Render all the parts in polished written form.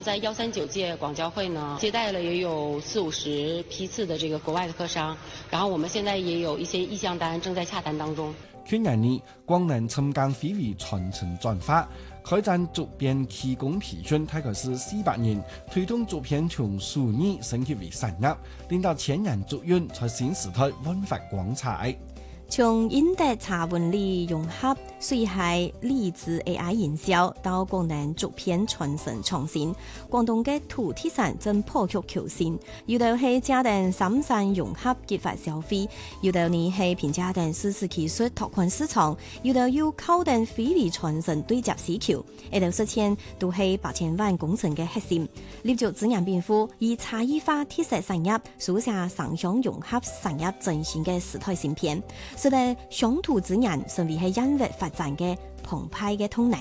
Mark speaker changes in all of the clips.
Speaker 1: 在139屆廣交會呢，接待了也有40-50批次的這個國外的客商，然後我們現在也有一些意向單正在洽談當中。
Speaker 2: 去年呢，光能參加非遺傳承轉發，開展竹編氣功培訓，大概是400人，推動竹編從數藝升級為產業，令到千人竹韻在新時代煥發光彩。
Speaker 3: 從英德茶文理融合水系粒子 AI 營銷到廣南竹片傳承創新，廣東嘅土鐵山正破局求新，有到係家電三山融合結發消費，有到呢係平家電實施技術拓寬市場，有到要靠定非遺傳承對接需求，一到實現都係8000萬工程嘅核心。立足自然變富，以差異化鐵石產業，書寫城鄉融合產業振興嘅時代芯片。使得鄉土資源成為係引域發展嘅澎湃嘅動能。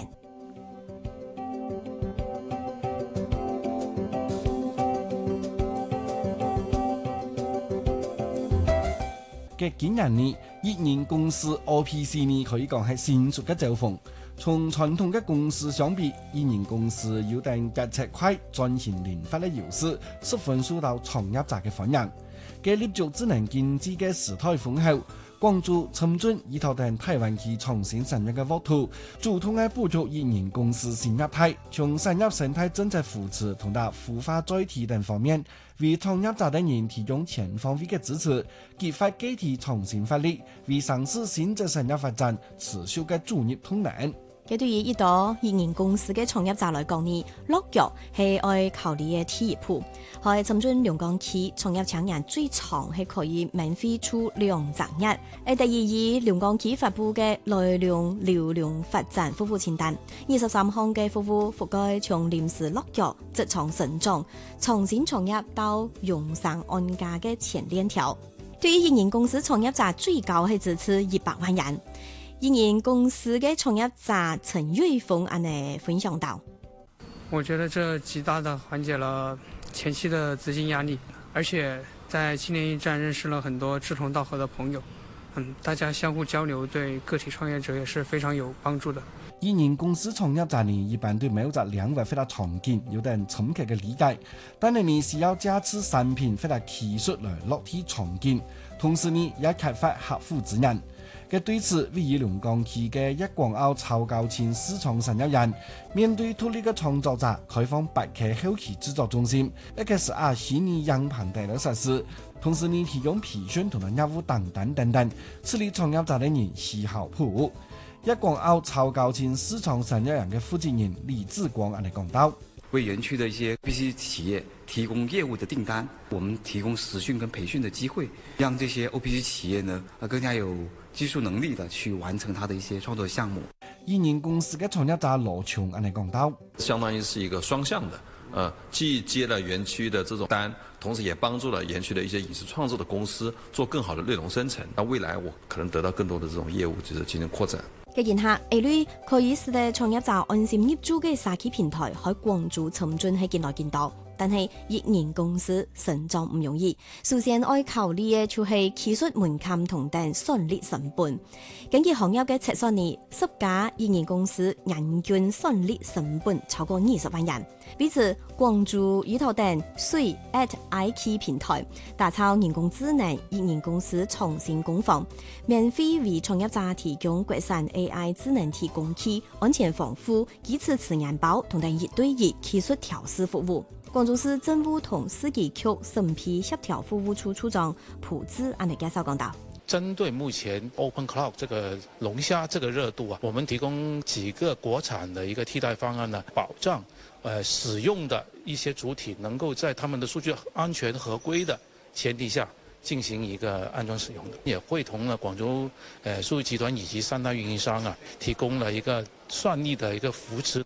Speaker 2: 嘅今年呢，一年公司 OPC 呢可以講係成熟嘅走風。從傳統嘅公司相比，一年公司有定決策快、轉型靈活嘅優勢，十分受到創業者嘅歡迎。嘅立足智能經濟嘅時代風後，廣州深圳依託定台灣區創新產業嘅沃土，主動嘅補助一年公司新業態，從產業生態政策扶持同埋孵化載體等方面，為創業者等人提供全方位嘅支持，激發具體創新發力，為上市新質產業發展持續嘅助力動能。
Speaker 3: 對於一個一年公司嘅創業者來講呢，落腳係愛考慮嘅第一步。喺深圳龍崗區創業青年最長係可以免費出2整日。第二以龍崗區發布嘅來龍流量發展服務清單，23項嘅服務覆蓋從臨時落腳、職場成長、創新創業到用上安家嘅前鏈條。對於一年公司創業者最高係支持100萬元。一年公司嘅創業者陳瑞峰分享到：
Speaker 4: 我覺得這極大地緩解了前期的資金壓力，而且在青年驛站認識了很多志同道合的朋友，大家相互交流，對個體創業者也是非常有幫助的。
Speaker 2: 一年公司創業者呢，一般對某隻領域非常常見，有點深刻嘅理解，但係呢需要加持產品或者技術來落地創建，同時呢也開發客戶資源。嘅對此，位於龍崗區嘅一廣澳超高層市場產業園，面對土地嘅創作者，開放8個後期製作中心，一個是虛擬樣棚等嘅設施，同時呢提供培訓同埋業務等等，此類創業者的人喜好普。一廣澳超高層市場產業園嘅負責人李志光講到，
Speaker 5: 為園區的一些 OPC 企業提供業務的訂單，我們提供實訓跟培訓的機會，讓這些 OPC 企業呢更加有技術能力的去完成它的一些創作項目。
Speaker 2: 一年公司嘅創業者羅瓊講到，
Speaker 6: 相當於是一個雙向的，既接了園區的這種單，同時也幫助了園區的一些影視創作的公司做更好的內容生成。那未來我可能得到更多的這種業務，就是進行擴展。
Speaker 3: 嘅言下，A類可以使得創業者安心入駐嘅社區平台，喺廣州深圳係見來見到。但係一年公司成長唔容易，首先愛考慮嘅就係技術門檻同等創立成本。根據行業嘅測算呢，10家一年公司人均創立成本超過20萬元。比如廣州依託等水 @IK 平台，打造人工智能一年公司創新工坊，免費為創業者提供國產 AI 智能提供器、安全防護、基礎詞研包同等1對1技術調試服務。廣州市政府同市紀局審批協調服務處處長蒲志介紹講到，
Speaker 7: 針對目前 Open Cloud 這個龍蝦這個熱度啊，我們提供幾個國產的一個替代方案呢，保障使用的一些主體能夠在他們的數據安全合規的前提下進行一個安裝使用的，也會同了廣州數據集團以及3大運營商啊，提供了一個算力的一個扶持。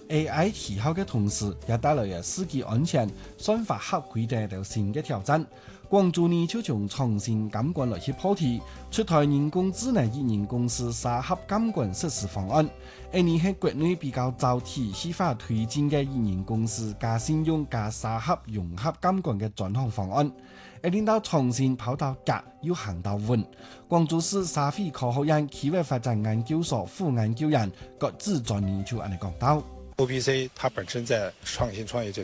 Speaker 2: AI 提高嘅同時，也帶來咗司機安全、算法合規等新嘅挑戰。廣州呢就從創新監管來去破題，出台人工智能一年公司沙盒監管實施方案。呢係國內比較早體系化推進嘅一年公司加信用加沙盒融合監管嘅專項方案，令到創新跑到格又行到穩。廣州市社會科學院企業發展研究所副研究員郭志專研就講到。
Speaker 8: OPC 它本身在創新創業這